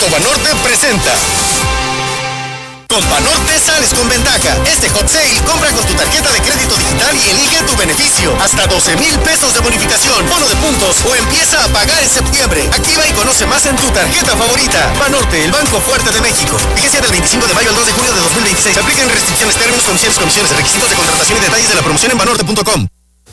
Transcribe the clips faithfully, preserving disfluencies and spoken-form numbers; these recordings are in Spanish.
Banco Banorte presenta. Con Banorte sales con ventaja. Este hot sale, compra con tu tarjeta de crédito digital y elige tu beneficio. Hasta doce mil pesos de bonificación, bono de puntos o empieza a pagar en septiembre. Activa y conoce más en tu tarjeta favorita. Banorte, el banco fuerte de México. Vigencia del veinticinco de mayo al dos de junio de dos mil veintiséis. Se aplican restricciones, términos, condiciones, comisiones, requisitos de contratación y detalles de la promoción en banorte punto com.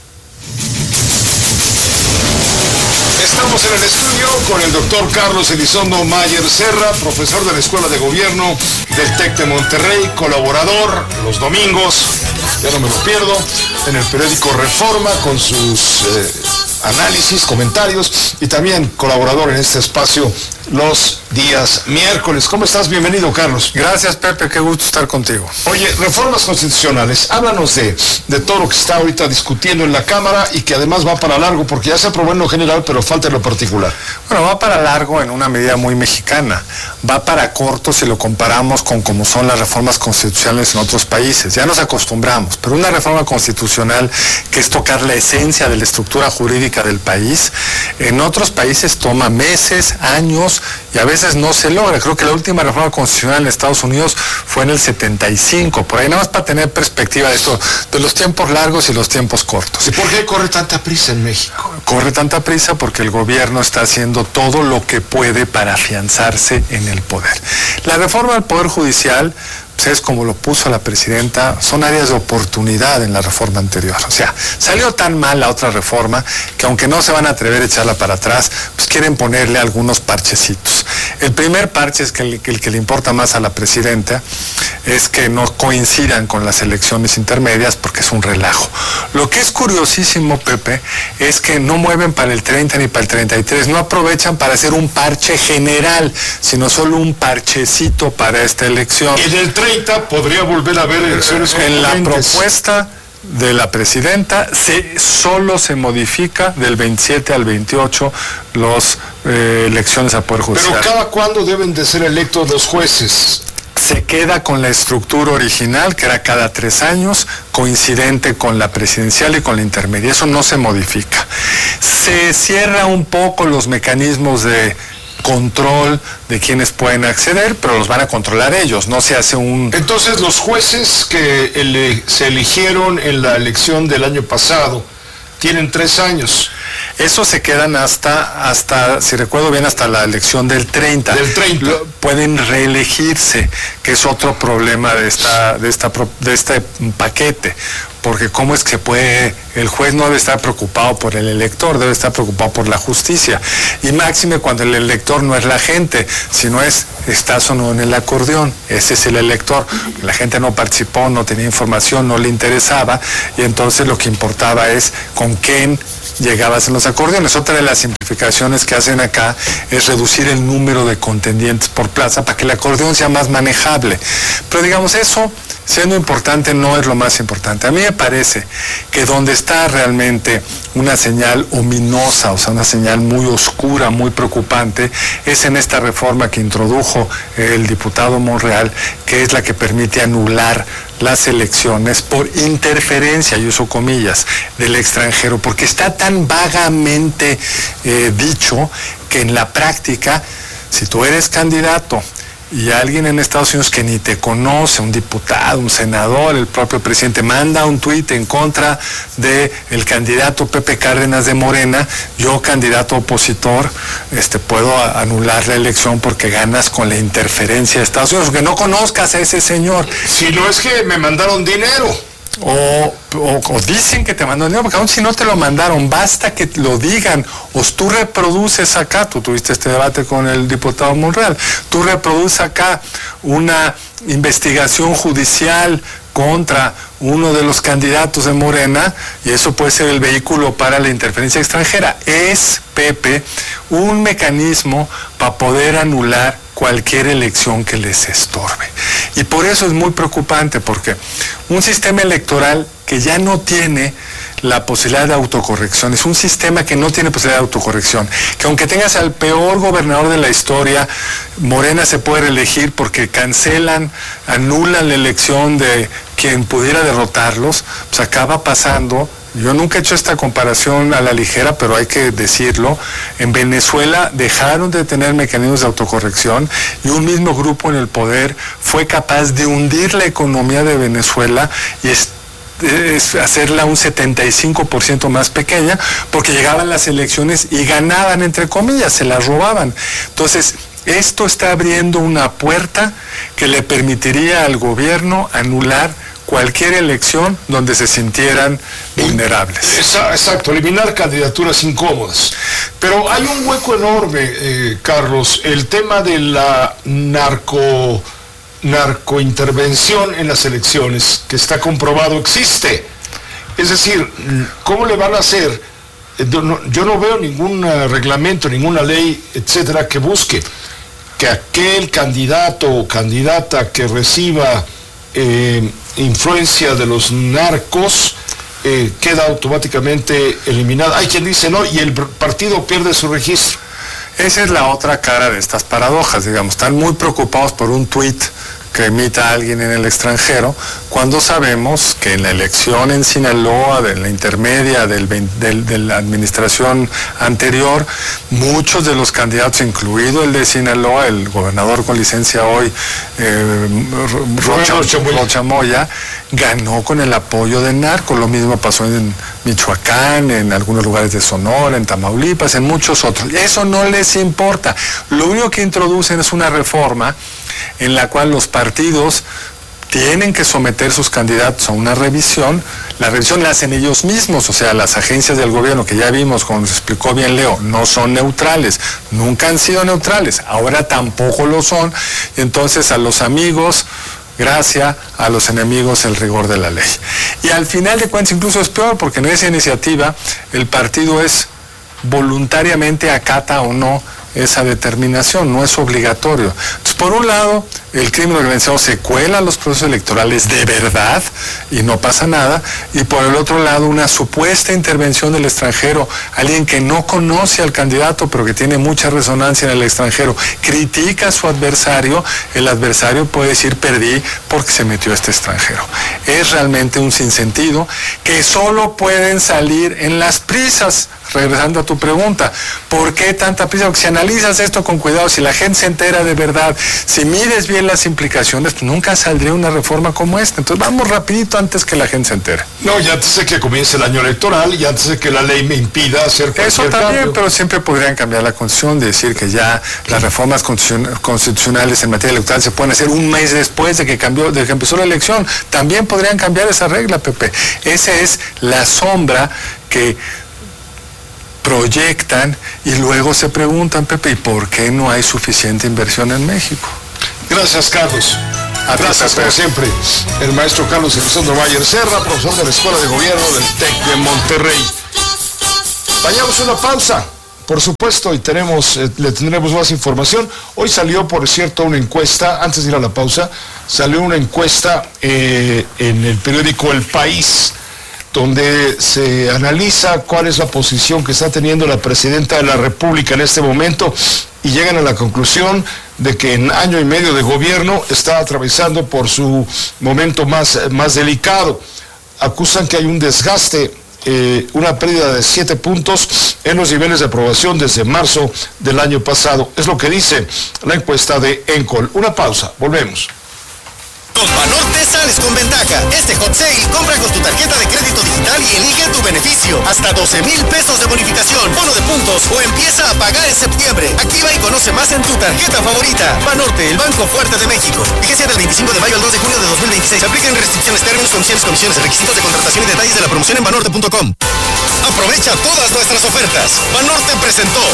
Estamos en el estudio con el doctor Carlos Elizondo Mayer Serra, profesor de la Escuela de Gobierno del TEC de Monterrey, colaborador los domingos, ya no me lo pierdo, en el periódico Reforma con sus eh, análisis, comentarios y también colaborador en este espacio los días miércoles. ¿Cómo estás? Bienvenido, Carlos. Gracias, Pepe, qué gusto estar contigo. Oye, reformas constitucionales, háblanos de, de todo lo que está ahorita discutiendo en la Cámara y que además va para largo, porque ya se aprobó en lo general, pero falta en lo particular. Bueno, va para largo en una medida muy mexicana, va para corto si lo comparamos con cómo son las reformas constitucionales en otros países. Ya nos acostumbramos, pero una reforma constitucional que es tocar la esencia de la estructura jurídica del país, en otros países toma meses, años, y a veces no se logra. Creo que la última reforma constitucional en Estados Unidos fue en el setenta y cinco, por ahí nada más para tener perspectiva de esto, de los tiempos largos y los tiempos cortos. ¿Y por qué corre tanta prisa en México? Corre tanta prisa porque el gobierno está haciendo todo lo que puede para afianzarse en el poder. La reforma del Poder Judicial, pues es como lo puso la presidenta, son áreas de oportunidad en la reforma anterior. O sea, salió tan mal la otra reforma que aunque no se van a atrever a echarla para atrás, pues quieren ponerle algunos parchecitos. El primer parche es que el, el que le importa más a la presidenta es que no coincidan con las elecciones intermedias porque es un relajo. Lo que es curiosísimo, Pepe, es que no mueven para el treinta ni para el treinta y tres, no aprovechan para hacer un parche general, sino solo un parchecito para esta elección. En el treinta podría volver a haber elecciones en la propuesta de la presidenta se, solo se modifica del veintisiete al veintiocho las eh, elecciones al Poder Judicial. Pero ¿cada cuándo deben de ser electos los jueces? Se queda con la estructura original, que era cada tres años, coincidente con la presidencial y con la intermedia. Eso no se modifica. Se cierra un poco los mecanismos de control de quienes pueden acceder, pero los van a controlar ellos, no se hace un... Entonces los jueces que ele- se eligieron en la elección del año pasado tienen tres años. Eso se quedan hasta, hasta, si recuerdo bien, hasta la elección del treinta. Del treinta. Lo, pueden reelegirse, que es otro problema de esta, de esta, de este paquete. Porque cómo es que puede, el juez no debe estar preocupado por el elector, debe estar preocupado por la justicia. Y máxime cuando el elector no es la gente, sino es, estás o no en el acordeón, ese es el elector. La gente no participó, no tenía información, no le interesaba, y entonces lo que importaba es con quién llegabas en los acordeones. Otra de las simplificaciones que hacen acá es reducir el número de contendientes por plaza para que el acordeón sea más manejable. Pero digamos, eso, siendo importante, no es lo más importante. A mí me parece que donde está realmente una señal ominosa, o sea, una señal muy oscura, muy preocupante, es en esta reforma que introdujo el diputado Monreal, que es la que permite anular las elecciones por interferencia, y uso comillas, del extranjero, porque está tan vagamente eh, dicho que en la práctica, si tú eres candidato y alguien en Estados Unidos que ni te conoce, un diputado, un senador, el propio presidente, manda un tuit en contra del candidato Pepe Cárdenas de Morena, yo, candidato opositor, este, puedo anular la elección porque ganas con la interferencia de Estados Unidos, aunque no conozcas a ese señor. Si no es que me mandaron dinero. O, o, o dicen que te mandaron dinero, porque aún si no te lo mandaron, basta que lo digan, o tú reproduces acá, tú tuviste este debate con el diputado Monreal, tú reproduces acá una investigación judicial contra uno de los candidatos de Morena, y eso puede ser el vehículo para la interferencia extranjera. Es, Pepe, un mecanismo para poder anular cualquier elección que les estorbe. Y por eso es muy preocupante, porque un sistema electoral que ya no tiene la posibilidad de autocorrección, es un sistema que no tiene posibilidad de autocorrección, que aunque tengas al peor gobernador de la historia, Morena se puede reelegir porque cancelan, anulan la elección de quien pudiera derrotarlos, pues acaba pasando Yo nunca he hecho esta comparación a la ligera, pero hay que decirlo. En Venezuela dejaron de tener mecanismos de autocorrección y un mismo grupo en el poder fue capaz de hundir la economía de Venezuela y es, es hacerla un setenta y cinco por ciento más pequeña, porque llegaban las elecciones y ganaban, entre comillas, se las robaban. Entonces, esto está abriendo una puerta que le permitiría al gobierno anular cualquier elección donde se sintieran vulnerables. Exacto, eliminar candidaturas incómodas. Pero hay un hueco enorme, eh, Carlos, el tema de la narco, narcointervención en las elecciones, que está comprobado existe. Es decir, ¿cómo le van a hacer? Yo no veo ningún reglamento, ninguna ley, etcétera, que busque que aquel candidato o candidata que reciba eh, influencia de los narcos eh, queda automáticamente eliminada. Hay quien dice no, y el partido pierde su registro. Esa es la otra cara de estas paradojas, digamos. Están muy preocupados por un tuit que emita alguien en el extranjero, cuando sabemos que en la elección en Sinaloa, de la intermedia del, del, de la administración anterior, muchos de los candidatos, incluido el de Sinaloa, el gobernador con licencia hoy, eh, Rocha, Rocha Moya, ganó con el apoyo de narcos. Lo mismo pasó en Michoacán, en algunos lugares de Sonora, en Tamaulipas, en muchos otros. Eso no les importa. Lo único que introducen es una reforma en la cual los partidos tienen que someter sus candidatos a una revisión. La revisión la hacen ellos mismos, o sea, las agencias del gobierno, que ya vimos, como nos explicó bien Leo, no son neutrales, nunca han sido neutrales, ahora tampoco lo son. Y entonces a los amigos gracia, a los enemigos el rigor de la ley. Y al final de cuentas incluso es peor, porque en esa iniciativa el partido es voluntariamente acata o no esa determinación, no es obligatorio. Entonces, por un lado, el crimen organizado se cuela a los procesos electorales de verdad y no pasa nada, y por el otro lado, una supuesta intervención del extranjero, alguien que no conoce al candidato pero que tiene mucha resonancia en el extranjero, critica a su adversario, el adversario puede decir perdí porque se metió este extranjero. Es realmente un sinsentido que solo pueden salir en las prisas. Regresando a tu pregunta, ¿por qué tanta prisa? Porque si analizas esto con cuidado, si la gente se entera de verdad, si mides bien las implicaciones, pues nunca saldría una reforma como esta. Entonces vamos rapidito antes que la gente se entere. No, y antes de que comience el año electoral, y antes de que la ley me impida hacer cualquier Eso también, cambio. Pero siempre podrían cambiar la constitución, de decir que ya las reformas constitucionales en materia electoral se pueden hacer un mes después de que cambió, de que empezó la elección. También podrían cambiar esa regla, Pepe. Esa es la sombra que proyectan y luego se preguntan, Pepe, ¿y por qué no hay suficiente inversión en México? Gracias, Carlos. Gracias, como siempre, el maestro Carlos Elizondo Mayer Serra, profesor de la Escuela de Gobierno del TEC de Monterrey. Vayamos a una pausa, por supuesto, y tenemos, eh, le tendremos más información. Hoy salió, por cierto, una encuesta, antes de ir a la pausa, salió una encuesta eh, en el periódico El País, donde se analiza cuál es la posición que está teniendo la presidenta de la República en este momento, y llegan a la conclusión de que en año y medio de gobierno está atravesando por su momento más, más delicado. Acusan que hay un desgaste, eh, una pérdida de siete puntos en los niveles de aprobación desde marzo del año pasado. Es lo que dice la encuesta de Encol. Una pausa, volvemos. Con Banorte sales con ventaja. Este hot sale, compra con tu tarjeta de crédito digital y elige tu beneficio. Hasta doce mil pesos de bonificación, bono de puntos o empieza a pagar en septiembre. Activa y conoce más en tu tarjeta favorita. Banorte, el banco fuerte de México. Vigencia del veinticinco de mayo al dos de junio de dos mil veintiséis. Se aplican restricciones, términos, condiciones, comisiones, requisitos de contratación y detalles de la promoción en banorte punto com. Aprovecha todas nuestras ofertas. Banorte presentó.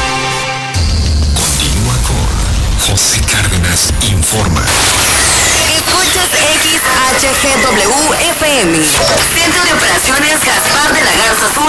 Continúa con José Cárdenas Informa. Escuchas X H G W F M. Centro de Operaciones Gaspar de la Garza Sur.